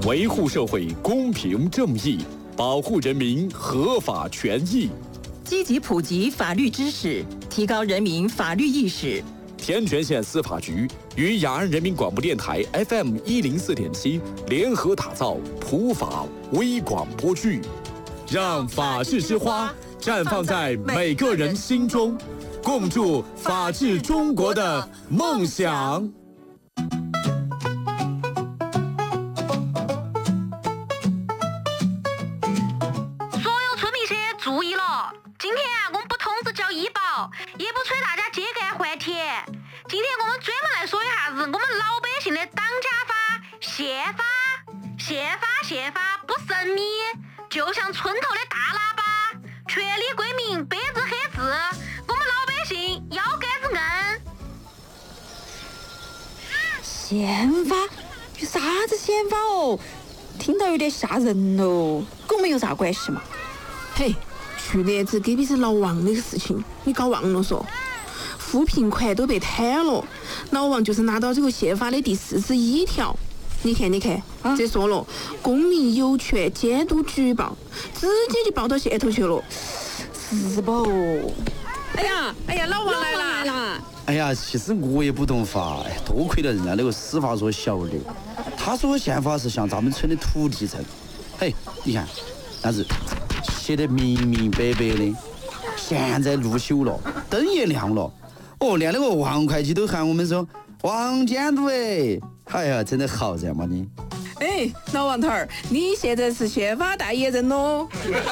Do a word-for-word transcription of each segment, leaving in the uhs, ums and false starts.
维护社会公平正义，保护人民合法权益， 积极普及法律知识，提高人民法律意识。 天全县司法局与雅安人民广播电台 F M 一零四点七联合打造普法微广播剧，让法治之花绽放在每个人心中，共筑法治中国的梦想。 所有村民些注意了，今天我们不通知交医保，也不催大家秸秆还田。今天我们专门来说一下子我们老百姓的当家法宪法。宪法宪法不神秘，就像村头的大喇叭，权利归民，白纸黑字，我们老百姓要干子硬。 宪法？有啥子宪法哦？听到有点吓人哦，跟我们有啥关系嘛？ 嘿，去年子隔壁是老王那个事情，你搞忘了说？扶贫款都被贪了，老王就是拿到这个宪法的第四十一条。你看，你看，啊、这说了，公民有权监督举报，直接就报到线头去了， 是不？ 哎呀，哎呀，老王来啦！来啦！ 哎呀，其实我也不懂法，多亏了人家那个司法所小刘，他说宪法是向咱们村的土地证。嘿，你看，那是写得明明白白的。现在路修了，灯也亮了，哦，连那个王会计都喊我们说王监督哎。哎呀，真的好人嘛你！ 哎，老王头儿，你现在是宪法代言人喽！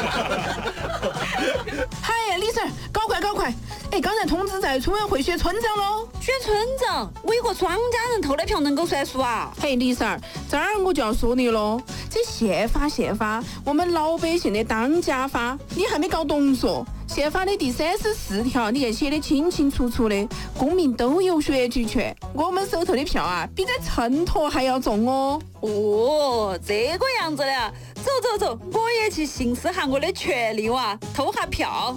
嗨，李婶，搞快搞快！哎，刚才通知在村委会选村长喽。 选村长，我一个庄稼人投的票能够算数啊？ 嘿，李婶儿，这儿我就要说你喽。这宪法宪法，我们老百姓的当家法，你还没搞懂嗦？宪法的第三十四条，你看写的清清楚楚的，公民都有选举权。我们手头的票啊，比在秤砣还要重哦。 哦，这个样子的，走走走，我也去行使下我的权利哇，投下票。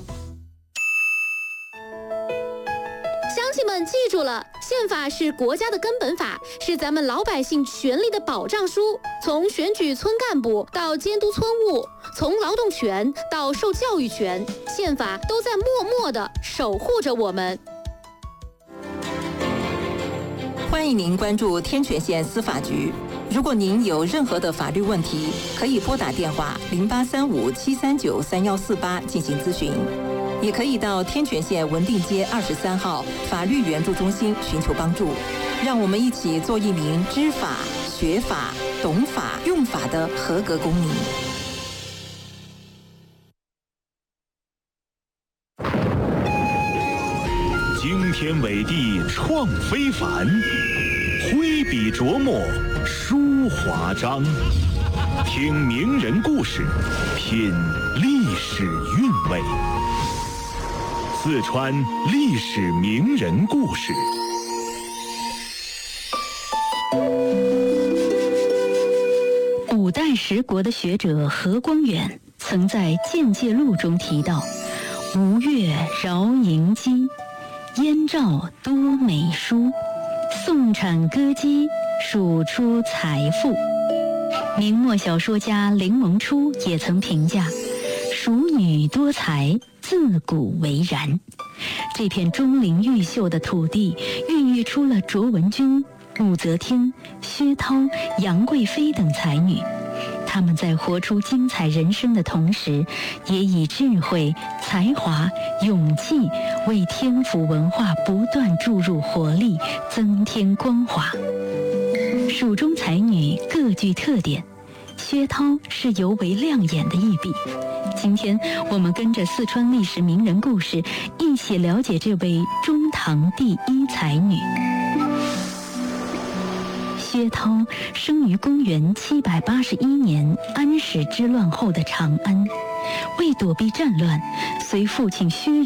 乡亲们记住了，宪法是国家的根本法，是咱们老百姓权利的保障书。从选举村干部到监督村务，从劳动权到受教育权，宪法都在默默地守护着我们。 欢迎您关注天全县司法局。如果您有任何的法律问题，可以拨打电话零八三五七三九三幺四八进行咨询，也可以到天全县文定街二十三号法律援助中心寻求帮助。让我们一起做一名知法、学法、懂法、用法的合格公民。 惊天伟地创非凡，挥笔琢磨书华章，听名人故事，品历史韵味。四川历史名人故事。 五代十国的学者何光远曾在《见介录》中提到：“吴越饶盈基，燕赵多美书，宋产歌姬，数出财富。”明末小说家林萌初也曾评价：“蜀女多才，自古为然。”这片钟灵毓秀的土地，孕育出了卓文君、武则天、薛涛、杨贵妃等才女。他们在活出精彩人生的同时，也以智慧、才华、勇气为天府文化不断注入活力，增添光华。蜀中才女各具特点，薛涛是尤为亮眼的一笔。今天我们跟着四川历史名人故事，一起了解这位中唐第一才女。薛涛生于公元七百八十一年安史之乱后的长安，为躲避战乱，随父亲薛